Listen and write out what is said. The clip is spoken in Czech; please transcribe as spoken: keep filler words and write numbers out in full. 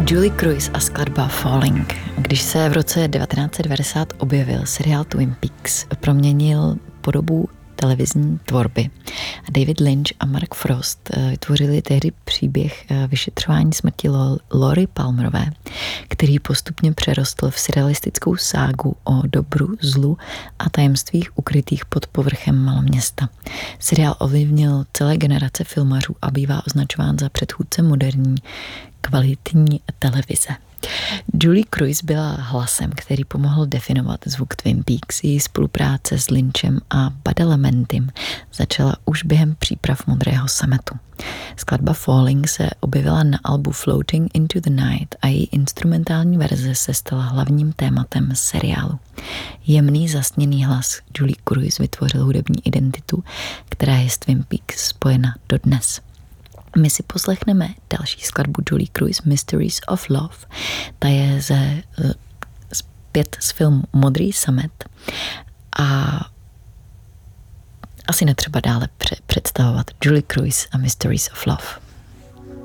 Julie Cruise a skladba Falling. Když se v roce devatenáct set devadesát objevil seriál Twin Peaks, proměnil podobu televizní tvorby. David Lynch a Mark Frost vytvořili tehdy příběh vyšetřování smrti Lori Palmerové, který postupně přerostl v surrealistickou ságu o dobru, zlu a tajemstvích ukrytých pod povrchem maloměsta. Seriál ovlivnil celé generace filmařů a bývá označován za předchůdce moderní kvalitní televize. Julie Cruise byla hlasem, který pomohl definovat zvuk Twin Peaks. Její spolupráce s Lynchem a Badalamentym začala už během příprav Modrého sametu. Skladba Falling se objevila na albu Floating into the Night a její instrumentální verze se stala hlavním tématem seriálu. Jemný zasněný hlas Julie Cruise vytvořil hudební identitu, která je s Twin Peaks spojena dodnes. My si poslechneme další skladbu Julie Cruise, Mysteries of Love. Ta je ze, zpět z filmu Modrý samet a asi netřeba dále představovat Julie Cruise a Mysteries of Love.